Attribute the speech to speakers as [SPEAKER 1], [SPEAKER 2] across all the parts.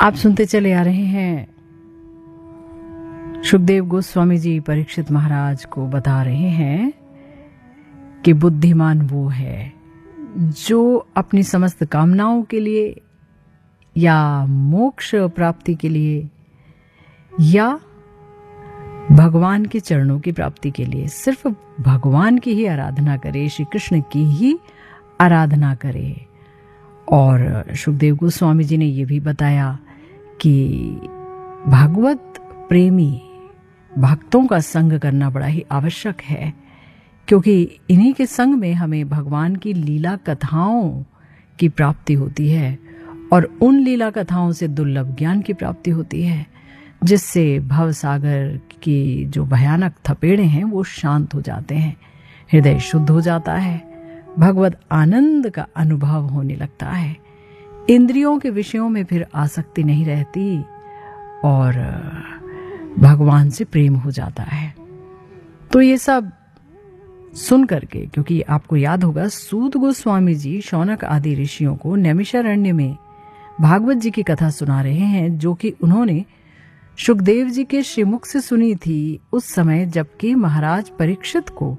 [SPEAKER 1] आप सुनते चले आ रहे हैं, सुखदेव गोस्वामी जी परीक्षित महाराज को बता रहे हैं कि बुद्धिमान वो है जो अपनी समस्त कामनाओं के लिए या मोक्ष प्राप्ति के लिए या भगवान के चरणों की प्राप्ति के लिए सिर्फ भगवान की ही आराधना करे, श्री कृष्ण की ही आराधना करे। और सुखदेव गोस्वामी जी ने यह भी बताया कि भागवत प्रेमी भक्तों का संग करना बड़ा ही आवश्यक है, क्योंकि इन्हीं के संग में हमें भगवान की लीला कथाओं की प्राप्ति होती है और उन लीला कथाओं से दुर्लभ ज्ञान की प्राप्ति होती है, जिससे भव सागर की जो भयानक थपेड़े हैं वो शांत हो जाते हैं, हृदय शुद्ध हो जाता है, भगवत आनंद का अनुभव होने लगता है, इंद्रियों के विषयों में फिर आसक्ति नहीं रहती और भगवान से प्रेम हो जाता है। तो ये सब सुन करके, क्योंकि आपको याद होगा सूत गोस्वामी जी शौनक आदि ऋषियों को नैमिषारण्य में भागवत जी की कथा सुना रहे हैं, जो कि उन्होंने सुखदेव जी के श्रीमुख से सुनी थी उस समय जबकि महाराज परीक्षित को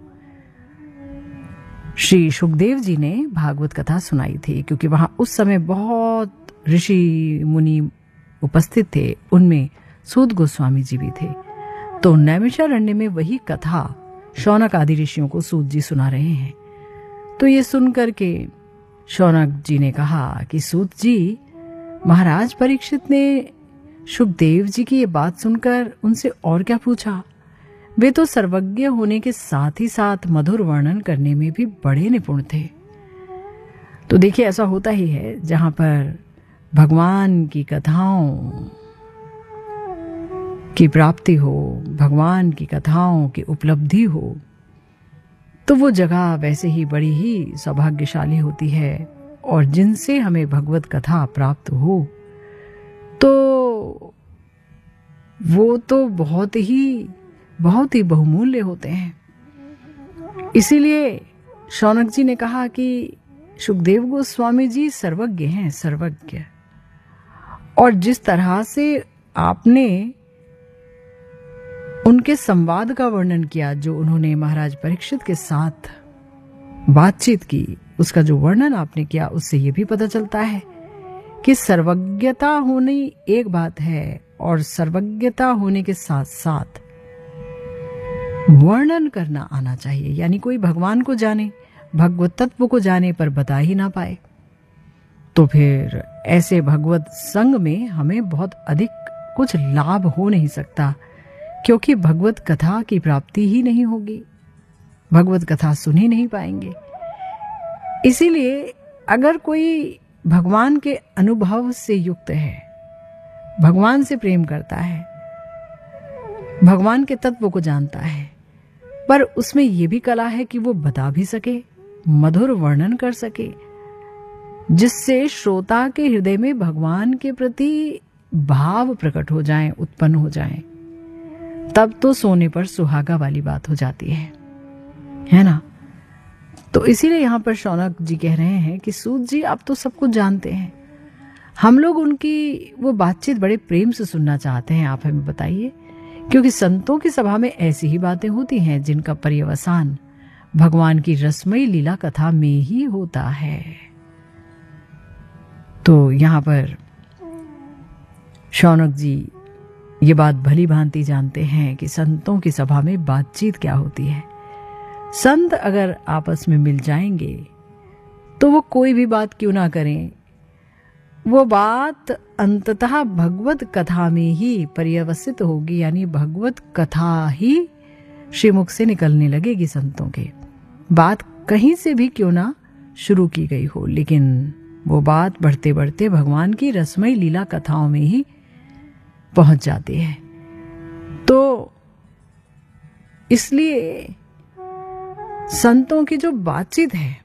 [SPEAKER 1] श्री सुखदेव जी ने भागवत कथा सुनाई थी, क्योंकि वहां उस समय बहुत ऋषि मुनि उपस्थित थे, उनमें सूत गोस्वामी जी भी थे। तो नैमिषारण्य में वही कथा शौनक आदि ऋषियों को सूत जी सुना रहे हैं। तो ये सुनकर के शौनक जी ने कहा कि सूत जी, महाराज परीक्षित ने सुखदेव जी की ये बात सुनकर उनसे और क्या पूछा? वे तो सर्वज्ञ होने के साथ ही साथ मधुर वर्णन करने में भी बड़े निपुण थे। तो देखिए, ऐसा होता ही है जहां पर भगवान की कथाओं की प्राप्ति हो, भगवान की कथाओं की उपलब्धि हो, तो वो जगह वैसे ही बड़ी ही सौभाग्यशाली होती है। और जिनसे हमें भगवत कथा प्राप्त हो तो वो तो बहुत ही बहुमूल्य होते हैं। इसीलिए शौनक जी ने कहा कि सुखदेव गोस्वामी जी सर्वज्ञ हैं, सर्वज्ञ। और जिस तरह से आपने उनके संवाद का वर्णन किया, जो उन्होंने महाराज परीक्षित के साथ बातचीत की, उसका जो वर्णन आपने किया, उससे यह भी पता चलता है कि सर्वज्ञता होनी एक बात है और सर्वज्ञता होने के साथ साथ वर्णन करना आना चाहिए। यानी कोई भगवान को जाने, भगवत तत्व को जाने पर बता ही ना पाए, तो फिर ऐसे भगवत संग में हमें बहुत अधिक कुछ लाभ हो नहीं सकता, क्योंकि भगवत कथा की प्राप्ति ही नहीं होगी, भगवत कथा सुन ही नहीं पाएंगे। इसीलिए अगर कोई भगवान के अनुभव से युक्त है, भगवान से प्रेम करता है, भगवान के तत्व को जानता है, पर उसमें यह भी कला है कि वो बता भी सके, मधुर वर्णन कर सके, जिससे श्रोता के हृदय में भगवान के प्रति भाव प्रकट हो जाएं, उत्पन्न हो जाएं, तब तो सोने पर सुहागा वाली बात हो जाती है ना। तो इसीलिए यहां पर शौनक जी कह रहे हैं कि सूत जी, आप तो सब कुछ जानते हैं, हम लोग उनकी वो बातचीत बड़े प्रेम से सुनना चाहते हैं, आप हमें बताइए, क्योंकि संतों की सभा में ऐसी ही बातें होती हैं जिनका पर्यवसान भगवान की रसमयी लीला कथा में ही होता है। तो यहां पर शौनक जी ये बात भली भांति जानते हैं कि संतों की सभा में बातचीत क्या होती है। संत अगर आपस में मिल जाएंगे तो वो कोई भी बात क्यों ना करें, वो बात अंततः भगवत कथा में ही पर्यवसित होगी, यानी भगवत कथा ही श्रीमुख से निकलने लगेगी संतों के। बात कहीं से भी क्यों ना शुरू की गई हो, लेकिन वो बात बढ़ते बढ़ते भगवान की रसमयी लीला कथाओं में ही पहुंच जाती है। तो इसलिए संतों की जो बातचीत है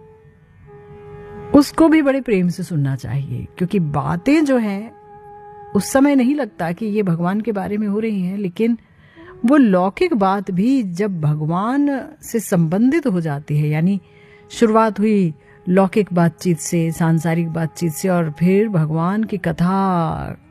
[SPEAKER 1] उसको भी बड़े प्रेम से सुनना चाहिए, क्योंकि बातें जो है उस समय नहीं लगता कि ये भगवान के बारे में हो रही हैं, लेकिन वो लौकिक बात भी जब भगवान से संबंधित हो जाती है, यानी शुरुआत हुई लौकिक बातचीत से, सांसारिक बातचीत से, और फिर भगवान की कथा